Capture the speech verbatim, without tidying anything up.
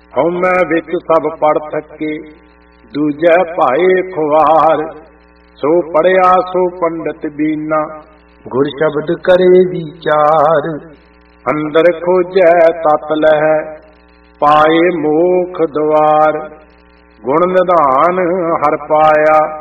ਹਉਮੈ ਵਿੱਚ ਸਭ ਪੜ ਥਕੇ, ਦੂਜੈ ਭਾਏ ਖੁਆਰ। ਸੋ ਪੜਿਆ ਸੋ ਪੰਡਤ ਬੀਨਾ, ਗੁਰ ਸ਼ਬਦ ਕਰੇ ਵਿਚਾਰ। ਅੰਦਰ ਖੋਜੈ ਤਤ ਲਹੈ, ਪਾਏ ਮੋਖ ਦੁਆਰ। ਗੁਣ ਨਿਧਾਨ ਹਰ ਪਾਇਆ,